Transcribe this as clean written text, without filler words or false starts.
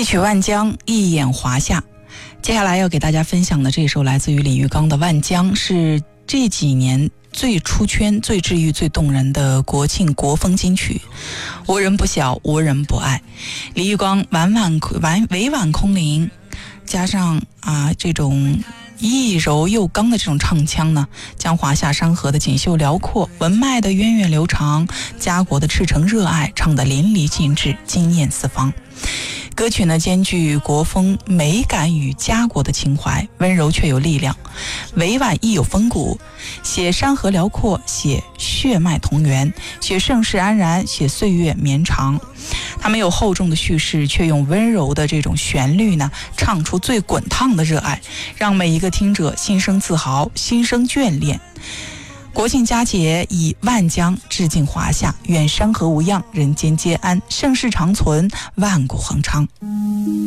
一曲万江，一眼华夏。接下来要给大家分享的这首来自于李玉刚的《万江》，是这几年最出圈、最治愈、最动人的国庆国风金曲。无人不晓，无人不爱。李玉刚委婉空灵，加上这种一柔又刚的这种唱腔呢，将华夏山河的锦绣辽阔、文脉的源远流长、家国的赤诚热爱唱得淋漓尽致，惊艳四方。歌曲呢兼具国风美感与家国的情怀，温柔却有力量，委婉亦有风骨，写山河辽阔，写血脉同源，写盛世安然，写岁月绵长。它没有厚重的叙事，却用温柔的这种旋律呢，唱出最滚烫的热爱，让每一个听者心生自豪，心生眷恋。国庆佳节以万江致敬华夏，愿山河无恙，人间皆安，盛世长存，万古恒昌。